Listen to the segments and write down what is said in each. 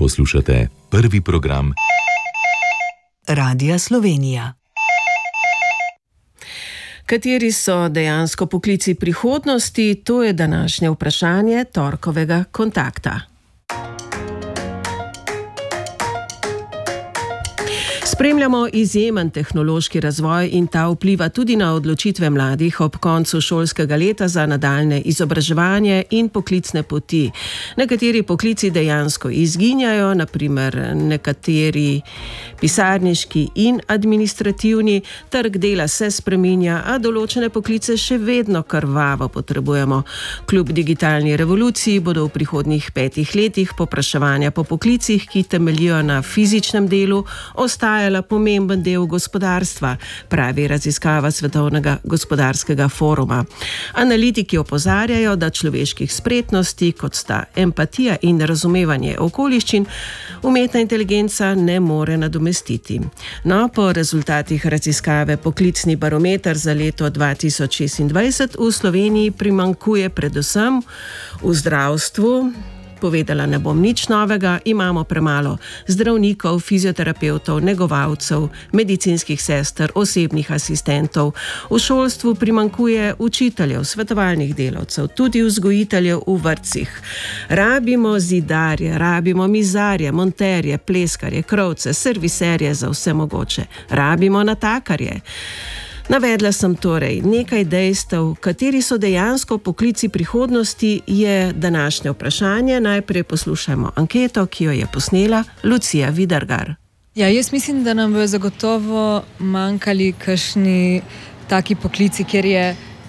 Poslušate prvi program Radia Slovenija. Kateri so dejansko poklici prihodnosti, to je današnje vprašanje torkovega kontakta. Spremljamo izjemen tehnološki razvoj in ta vpliva tudi na odločitve mladih ob koncu šolskega leta za nadaljnje izobraževanje in poklicne poti. Nekateri poklici dejansko izginjajo, na primer nekateri pisarniški in administrativni, trg dela se spreminja, a določene poklice še vedno krvavo potrebujemo. Kljub digitalni revoluciji bodo v prihodnjih 5 letih povpraševanja po poklicih, ki temeljijo na fizičnem delu, ostajala pomemben del gospodarstva, pravi raziskava Svetovnega gospodarskega foruma. Analitiki opozarjajo, da človeških spretnosti, kot sta empatija in razumevanje okoliščin, umetna inteligenca ne more nadomestiti. No, po rezultatih raziskave Poklicni barometer za leto 2026 v Sloveniji primanjkuje predvsem v zdravstvu. Povedala ne bom nič novega, imamo premalo zdravnikov, fizioterapevtov, negovalcev, medicinskih sester, osebnih asistentov. V šolstvu primanjkuje učiteljev, svetovalnih delavcev, tudi vzgojiteljev v vrtcih. Rabimo zidarje, rabimo mizarje, monterje, pleskarje, krovce, serviserje za vse mogoče. Rabimo natakarje. Navedla sem torej nekaj dejstev, kateri so dejansko poklici prihodnosti, je današnje vprašanje. Najprej poslušajmo anketo, ki jo je posnela Lucija Vidargar. Ja, jaz mislim, da nam bo zagotovo manjkali kakšni taki poklici, kjer je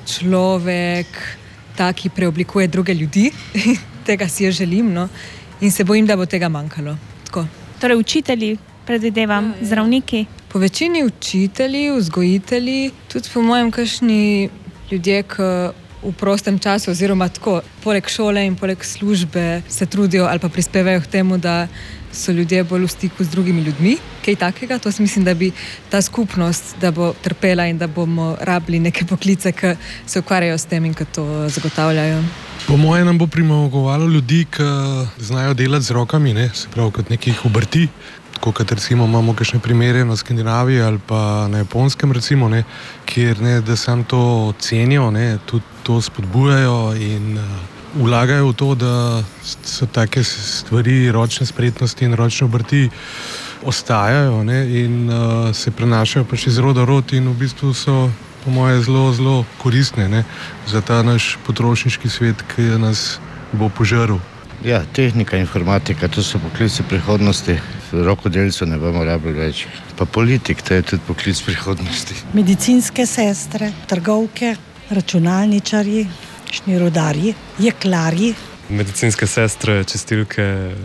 človek taki preoblikuje druge ljudi. Tega si jaz želim, no? In se bojim, da bo tega manjkalo. Tako. Torej učitelji, predvidevam, zdravniki. Po večini učitelji, vzgojitelji, tudi po mojem kakšni ljudje, ki v prostem času oziroma tako, poleg šole in poleg službe se trudijo ali pa prispevajo k temu, da so ljudje bolj v stiku z drugimi ljudmi. Kaj takega, to mislim, da bi ta skupnost, da bo trpela in da bomo rabili neke poklice, ki se ukvarjajo s tem in ki to zagotavljajo. Po mojem nam bo primanjkovalo ljudi, ki znajo delati z rokami, ne? Se pravi kot nekih obrti. Kot recimo imamo kakšne primere na Skandinaviji ali pa na Japonskem recimo, ne, kjer ne, da sam to cenijo, ne, tudi to spodbujajo in vlagajo v to, da so take stvari, ročne spretnosti in ročne obrti ostajajo, ne, in se prenašajo pač iz roda v rod in v bistvu so po moje zelo, zelo koristne, ne, za ta naš potrošniški svet, ki nas bo požrl. Ja, tehnika, informatika, to so poklici prihodnosti. Rokodelcev ne bomo rabili več. Pa politik, to je tudi poklic prihodnosti. Medicinske sestre, trgovke, računalničarji, šnirodarji, jeklarji. Medicinske sestre, čistilke,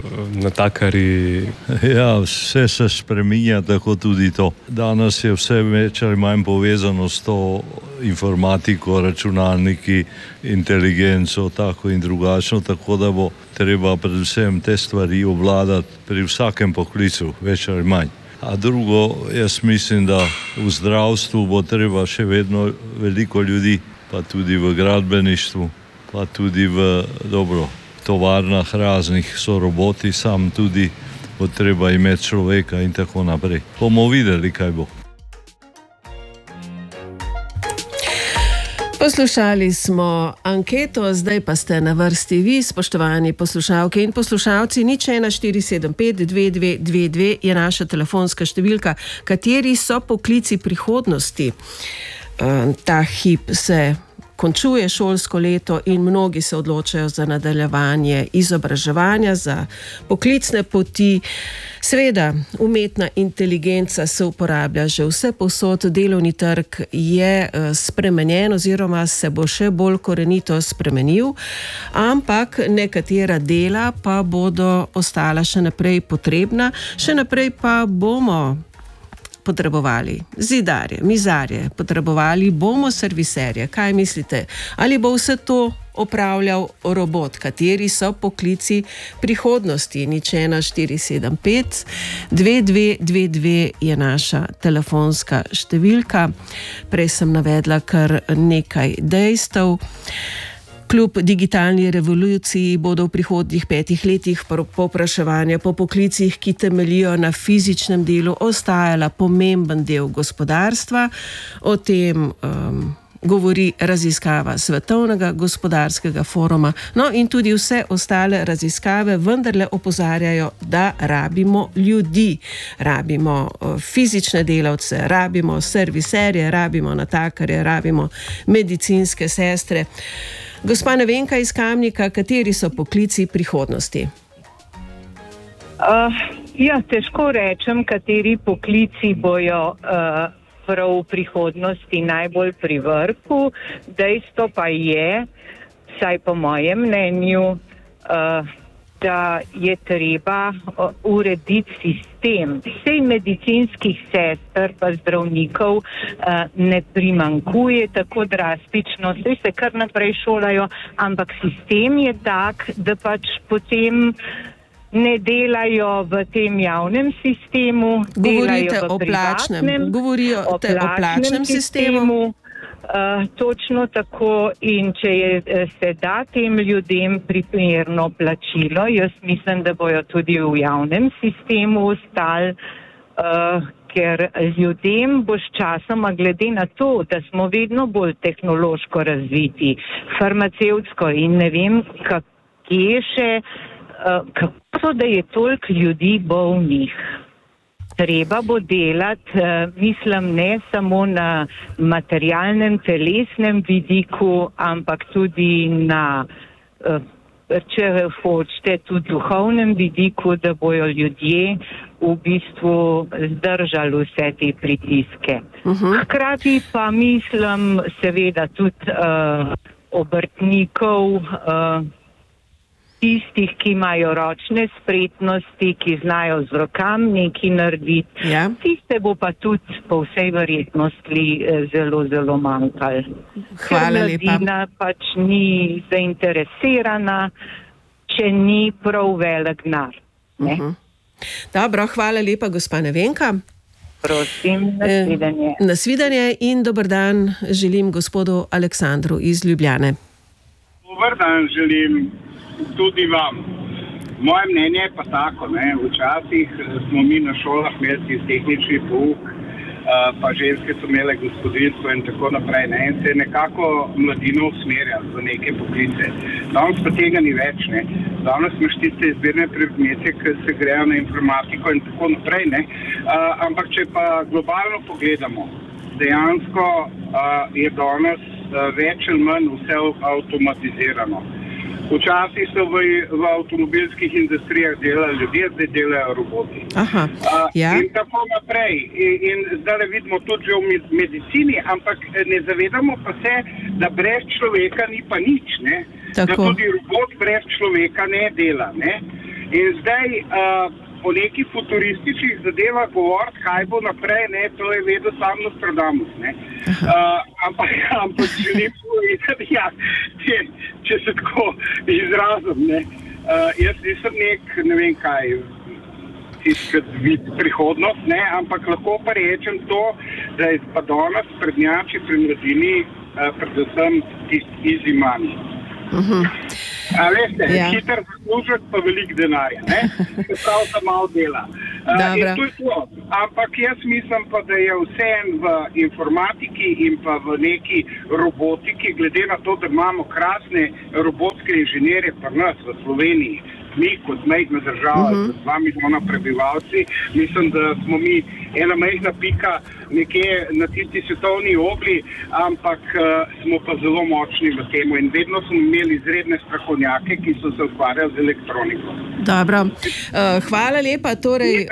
natakarji. Ja, vse se spreminja, tako tudi to. Danes je vse več ali manj povezano s to informatiko, računalniki, inteligenco, tako in drugačno, tako da bo treba predvsem te stvari obvladati pri vsakem poklicu, več ali manj. A drugo, jaz mislim, da v zdravstvu bo treba še vedno veliko ljudi, pa tudi v gradbeništvu, pa tudi v tovarnah raznih so roboti, sam tudi bo treba imeti človeka in tako naprej. Bomo videli, kaj bo. Poslušali smo anketo, zdaj pa ste na vrsti vi, spoštovani poslušalke in poslušalci. 01475 2222 je naša telefonska številka. Kateri so poklici prihodnosti? Ta hip se končuje šolsko leto in mnogi se odločajo za nadaljevanje izobraževanja, za poklicne poti. Seveda, umetna inteligenca se uporablja že vse povsod, delovni trg je spremenjen oziroma se bo še bolj korenito spremenil, ampak nekatera dela pa bodo ostala še naprej potrebna, še naprej pa bomo potrebovali zidarje, mizarje, potrebovali bomo serviserje. Kaj mislite? Ali bo vse to opravljal robot? Kateri so poklici prihodnosti? 01475 2222 je naša telefonska številka. Prej sem navedla kar nekaj dejstev. Kljub digitalni revoluciji bodo v prihodnjih 5 letih povpraševanja po poklicih, ki temeljijo na fizičnem delu, ostajala pomemben del gospodarstva. O tem govori raziskava Svetovnega gospodarskega foruma. No in tudi vse ostale raziskave vendarle opozarjajo, da rabimo ljudi. Rabimo fizične delavce, rabimo serviserje, rabimo natakarje, rabimo medicinske sestre. Gospa Nevenka iz Kamnika, kateri so poklici prihodnosti? Težko rečem, kateri poklici bojo prav v prihodnosti najbolj pri vrhu. Dejstvo pa je, vsaj po mojem mnenju, da je treba urediti sistem. Vsej medicinskih sester pa zdravnikov ne primanjkuje tako drastično, vsej se kar naprej šolajo, ampak sistem je tak, da pač potem ne delajo v tem javnem sistemu, Govorite delajo v privatnem. Govorijo o plačnem sistemu. Točno tako, in če se da tem ljudem primerno plačilo, jaz mislim, da bojo tudi v javnem sistemu ostali, ker ljudem bo s časoma, glede na to, da smo vedno bolj tehnološko razviti, farmacevtsko in ne vem, kje še, kako da je toliko ljudi bolnih. Treba bo delati, mislim, ne samo na materialnem, telesnem vidiku, ampak tudi na, če hočete, tudi duhovnem vidiku, da bojo ljudje v bistvu zdržali vse te pritiske. Hkrati pa mislim, seveda tudi obrtnikov, tistih, ki imajo ročne spretnosti, ki znajo z rokami nekaj narediti. Ja. Tiste bo pa tudi po vsej verjetnosti zelo, zelo manjkalo. Hvala lepa. Ker mladina pač ni zainteresirana, če ni prav velik denar. Dobro, hvala lepa, gospa Nevenka. Prosim, nasvidenje. Nasvidenje in dober dan želim gospodu Aleksandru iz Ljubljane. Dober dan želim tudi vam. Moje mnenje je pa tako, včasih smo mi na šolah imeli tehnični pouk, pa ženske so imele gospodinjstvo in tako naprej, in se je nekako mladino usmerjali v neke poklice. Danes pa tega ni več, Danes imaš tiste izbirne predmete, ki se grejo na informatiko in tako naprej, ampak če pa globalno pogledamo, dejansko je danes več ali manj vse avtomatizirano. Včasih so v avtomobilskih industrijah delali ljudje, zdaj delajo roboti. In tako naprej. In zdaj vidimo tudi že v medicini, ampak ne zavedamo pa se, da brez človeka ni pa nič, Da tudi robot brez človeka ne dela, In zdaj o nekih futurističnih zadevah govoriti, kaj bo naprej, to je vedel sam Nostradamus, ampak želim povedati, če se tako izrazim, jaz nisem ne vem kaj, vidi prihodnost, ampak lahko pa rečem to, da je pa danes prednjači pri mladini predvsem tisti easy money. Veste, hiter zaslužek pa velik denarja, se pravi, da malo dela. In to je to. Ampak jaz mislim pa, da je vseeno v informatiki in pa v neki robotiki, glede na to, da imamo krasne robotske inženirje pri nas v Sloveniji, mi kot majhna država, z 2 milijona prebivalci, mislim, da smo mi ena majhna pika nekje na tisti svetovni obli, ampak smo pa zelo močni v temu in vedno smo imeli izredne strokovnjake, ki so se ukvarjali z elektroniko. Dobro, hvala lepa. Torej,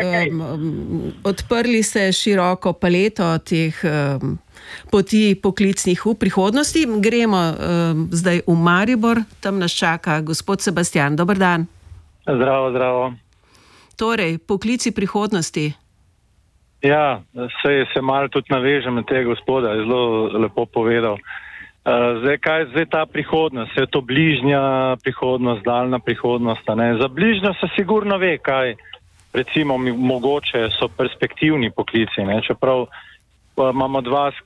odprli ste široko paleto teh poti poklicnih v prihodnosti. Gremo zdaj v Maribor, tam nas čaka gospod Sebastian. Dober dan. Zdravo, zdravo. Torej, poklici prihodnosti. Ja, se malo tudi navežem na tega gospoda, je zelo lepo povedal. Zdaj, kaj je zdaj ta prihodnost? Je to bližnja prihodnost, daljna prihodnost? Za bližnjo se sigurno ve, kaj recimo mogoče so perspektivni poklici. Čeprav imamo 2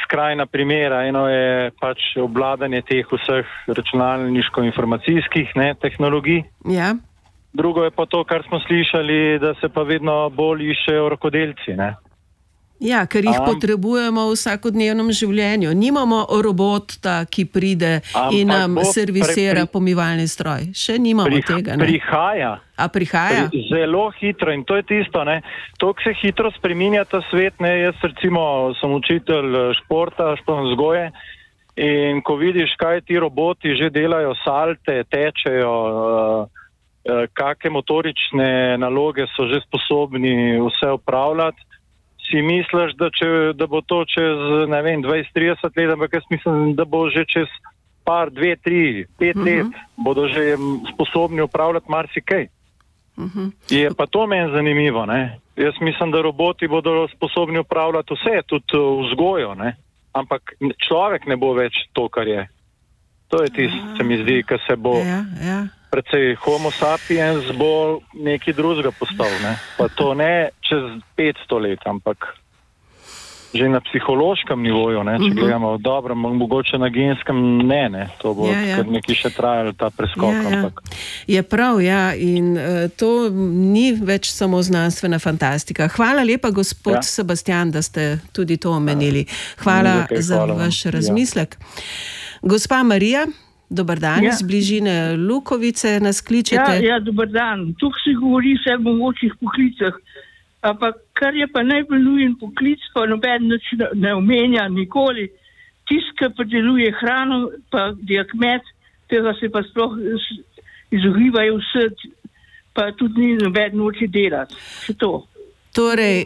skrajna primera. Eno je pač obvladanje teh vseh računalniško-informacijskih tehnologij. Ja. Drugo je pa to, kar smo slišali, da se pa vedno bolj iščejo rokodelci. Ja, ker jih potrebujemo v vsakodnevnem življenju. Nimamo robota, ki pride in nam servisira pomivalni stroj. Še nimamo tega. Prihaja. A prihaja? Zelo hitro in to je tisto. To, ko se hitro spreminja ta svet. Jaz recimo sem učitelj športa, športne vzgoje in ko vidiš, kaj ti roboti že delajo, salte, tečejo, kakšne motorične naloge so že sposobni vse opravljati, si misliš, da bo to čez 20-30 let, ampak jaz mislim, da bo že čez 2, 3, 5 let bodo že sposobni upravljati marsikaj. Je pa to meni zanimivo. Jaz mislim, da roboti bodo sposobni upravljati vse, tudi vzgojo, ampak človek ne bo več to, kar je. To je tisto, se mi zdi, ko se bo predvsej homo sapiens bo nekaj drugega postal. Pa to ne čez 500 let, ampak že na psihološkem nivoju, če gledamo dobro, mogoče na genskem ne. To bo kar nekaj še trajalo, ta preskok. Ampak. Je prav, in to ni več samo znanstvena fantastika. Hvala lepa, gospod Sebastian, da ste tudi to omenili. Hvala za vaš razmislek. Gospa Marija, dober dan, iz bližine Lukovice nas kličete. Ja, dober dan. Tukaj se govori vse o mogočih poklicah, ampak kar je pa najbolj nujen poklic, pa noben ne omenja nikoli, tisti, ki predeluje hrano, pa je kmet, tega se pa sploh izogibajo vse, pa tudi ni noben noče delati. Še to. Torej,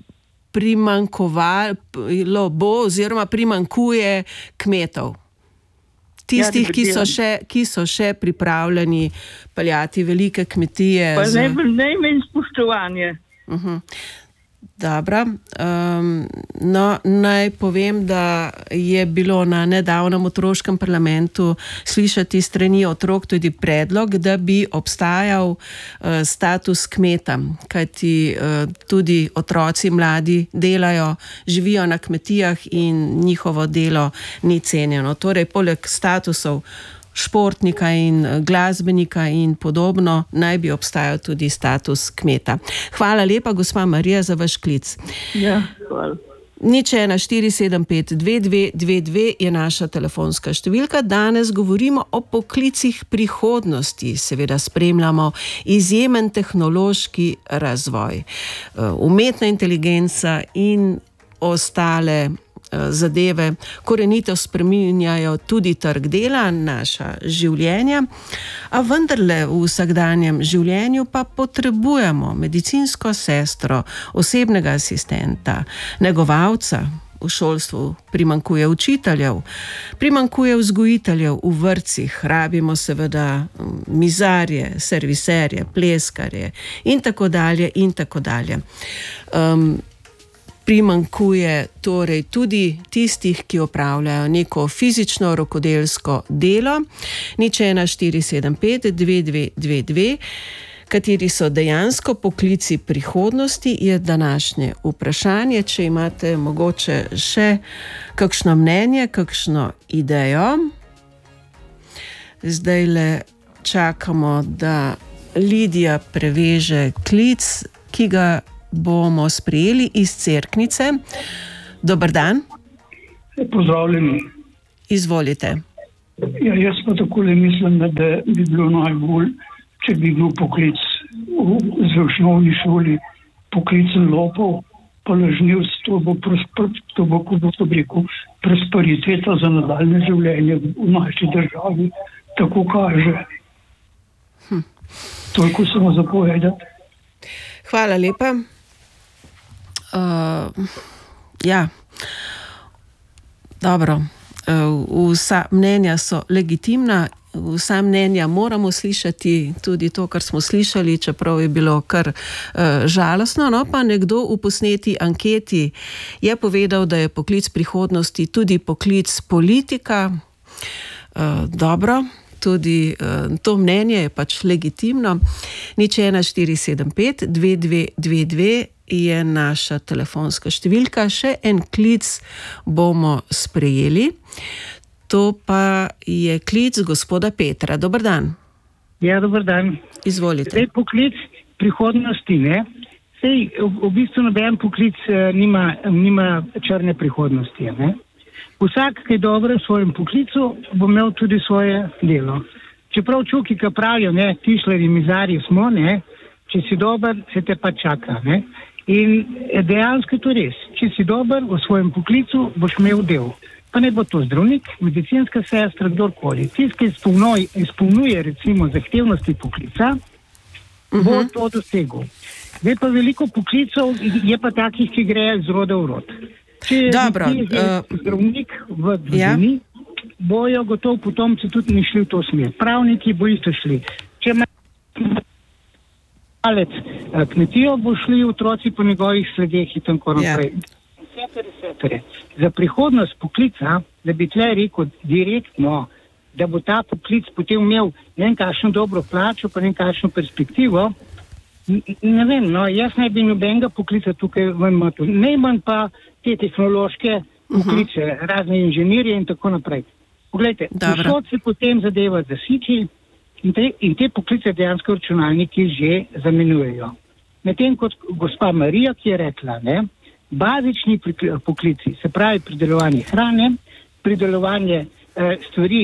primanjkovalo bo oziroma primanjkuje kmetov. Tistih, ki so še pripravljeni peljati velike kmetije. Pa najmanj spoštovanje. Dobro. Naj povem, da je bilo na nedavnem otroškem parlamentu slišati strani otrok tudi predlog, da bi obstajal status kmeta, kajti tudi otroci mladi delajo, živijo na kmetijah in njihovo delo ni cenjeno. Torej, poleg statusov športnika in glasbenika in podobno, naj bi obstajal tudi status kmeta. Hvala lepa, gospa Marija, za vaš klic. Ja, hvala. 014752222 je naša telefonska številka. Danes govorimo o poklicih prihodnosti. Seveda spremljamo izjemen tehnološki razvoj. Umetna inteligenca in ostale zadeve korenito spreminjajo tudi trg dela, naša življenja, a vendarle v vsakdanjem življenju pa potrebujemo medicinsko sestro, osebnega asistenta, negovalca. V šolstvu primanjkuje učiteljev, primanjkuje vzgojiteljev v vrtcih, rabimo seveda mizarje, serviserje, pleskarje in tako dalje in tako dalje. Primanjkuje torej tudi tistih, ki opravljajo neko fizično rokodelsko delo. 014752222, kateri so dejansko poklici prihodnosti, je današnje vprašanje. Če imate mogoče še kakšno mnenje, kakšno idejo. Zdajle čakamo, da Lidija preveže klic, ki ga bomo sprejeli iz Cerknice. Dober dan. Pozdravljeni. Izvolite. Ja, jaz pa takole mislim, da bi bilo najbolj, če bi bil poklic v osnovni šoli, poklicen lopov, pa lažnivc, to bo prosperiteta za nadaljne življenje v naši državi, tako kaže. Toliko samo zapovedati. Hvala lepa. Dobro. Vsa mnenja so legitimna, vsa mnenja moramo slišati, tudi to, kar smo slišali, čeprav je bilo kar žalostno. No, pa nekdo v posneti anketi je povedal, da je poklic prihodnosti tudi poklic politika. Dobro. Tudi to mnenje je pač legitimno. 014752222 je naša telefonska številka. Še en klic bomo sprejeli. To pa je klic gospoda Petra. Dober dan. Ja, dober dan. Izvolite. Zdaj poklic prihodnosti, ne? Sej, v bistvu noben poklic nima črne prihodnosti, ne? Vsak, ki je dobro v svojem poklicu, bo imel tudi svoje delo. Čeprav čuki, ki pravijo, ne, tišleri, mizarji smo, ne, če si dober, se te pa čaka, ne. In dejansko je to res. Če si dober v svojem poklicu, boš imel del. Pa ne bo to zdravnik, medicinska sestra, kdorkoli. Tisti, ki izpolnjuje recimo zahtevnosti poklica, bo to dosegel. Zdaj pa veliko poklicov je pa takih, ki grejo iz roda v rod. Če je zdravnik v družini, bojo gotovo potomci tudi ni šli v to smer. Pravniki bo isto šli. Če ima kmetijo, bo šli otroci po njegovih sledeh in tako naprej. Za prihodnost poklica, da bi tle rekel direktno, da bo ta poklic potem imel ne vem kakšno dobro plačo, pa ne vem kakšno perspektivo, ne vem, no, jaz ne bi nobenega poklica tukaj ven motil. Najmanj pa te tehnološke poklice, razne inženirje in tako naprej. Poglejte, povsod se potem zadeva zasiči in te poklice dejansko računalniki že zamenjujejo. Medtem kot gospa Marija, ki je rekla, ne, bazični poklici, se pravi pridelovanje hrane, pridelovanje stvari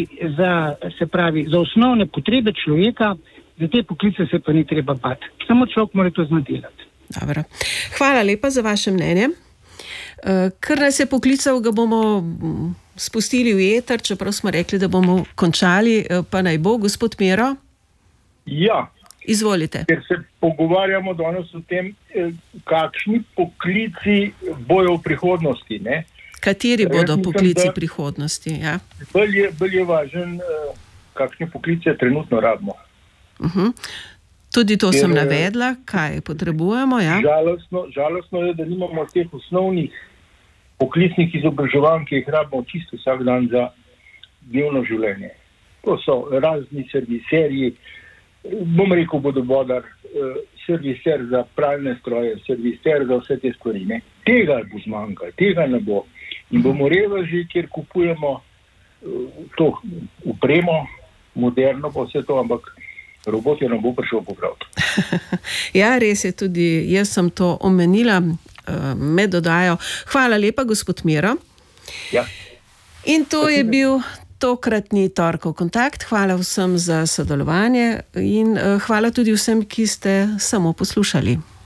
za osnovne potrebe človeka, za te poklice se pa ni treba bati. Samo človek mora to znati delati. Dobro. Hvala lepa za vaše mnenje. Ker nas je poklical, ga bomo spustili v eter, čeprav smo rekli, da bomo končali, pa naj bo, gospod Miro. Ja. Izvolite. Ker se pogovarjamo danes o tem, kakšni poklici bojo v prihodnosti, ne? Kateri bodo poklici prihodnosti, ja? Bolj je važen, kakšne poklice trenutno rabimo. Tudi to sem navedla, kaj potrebujemo, ja? Žalostno je, da nimamo teh osnovnih poklicnih izobraževanj, ki jih rabimo čisto vsak dan za dnevno življenje. To so razni serviserji, bom rekel vodobodar, serviser za pralne stroje, serviser za vse te stvari, ne. Tega bo zmanjkalo, tega ne bo. In bomo reveži, kjer kupujemo to upremo, moderno pa vse to, ampak robot je nam bo prišel popraviti. Ja, res je, tudi jaz sem to omenila, me dodajo. Hvala lepa, gospod Miro. Ja. In to je bil tokratni torkov kontakt. Hvala vsem za sodelovanje in hvala tudi vsem, ki ste samo poslušali.